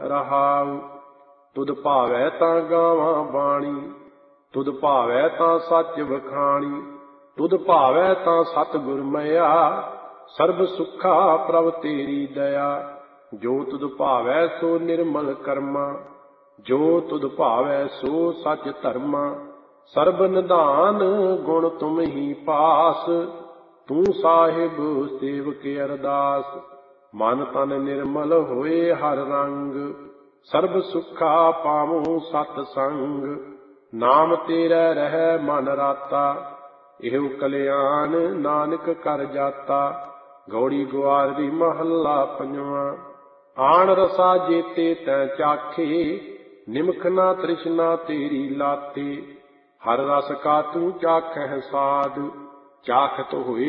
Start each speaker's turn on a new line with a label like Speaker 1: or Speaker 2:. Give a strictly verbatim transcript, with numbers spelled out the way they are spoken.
Speaker 1: ਰਹਾਉ। ਤੁਧ ਭਾਵੈ ਤਾਂ ਗਾਵਾਂ ਬਾਣੀ, ਤੁਧ ਭਾਵੈ ਤਾਂ ਸੱਚ ਵਖਾਣੀ, ਤੁਧ ਭਾਵੈ ਤਾਂ ਸਤਿਗੁਰ ਮਇਆ, ਸਰਬ ਸੁੱਖਾ ਪ੍ਰਭ ਤੇਰੀ ਦਇਆ। ਜੋ ਤੁਧ ਭਾਵੈ ਸੋ ਨਿਰਮਲ ਕਰਮਾ, ਜੋ ਤੁਧ ਭਾਵੈ ਸੋ ਸੱਚ ਧਰਮਾ। ਸਰਬ ਨਿਧਾਨ ਗੁਣ ਤੁਮ ਹੀ ਪਾਸ, ਤੂੰ ਸਾਹਿਬ ਸੇਵਕ ਅਰਦਾਸ। ਮਨ ਤਨ ਨਿਰਮਲ ਹੋਏ ਹਰ ਰੰਗ, ਸਰਬ ਸੁੱਖਾ ਪਾਵੋ ਸਤ ਸੰਗ। ਨਾਮ ਤੇਰਾ ਰਹਿ ਮਨ ਰਾਤਾ, ਇਹੋ ਕਲਿਆਣ ਨਾਨਕ ਕਰ ਜਾਤਾ। ਗੌੜੀ ਗੁਆਰਦੀ ਮਹੱਲਾ ਪੰਜਵਾਂ। ਆਣ ਰਸਾ ਜੇਤੇ ਤੈਂ ਚਾਖੇ, ਨਿਮਖ ਨਾ ਤ੍ਰਿਸ਼ਨਾ ਤੇਰੀ ਲਾਤੇ। ਹਰ ਰਸ ਕਾ ਤੂੰ ਚਾਖਹਿ ਸਾਧ, ਚਾਖਤ ਹੋਏ